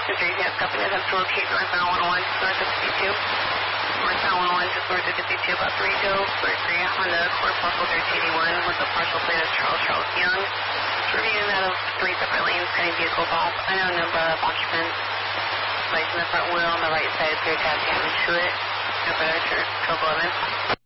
Yes, copy that. Have to locate northbound 101, north of 52. Northbound 101, just north of 52, about 3243 Honda Accord parcel 1381 with the partial plate of Charles Young. Reviewing that of 3 separate lanes, cutting vehicles off. Unknown number of occupants. Placing the front wheel on the right side, clear tab damage to it. Number 1211.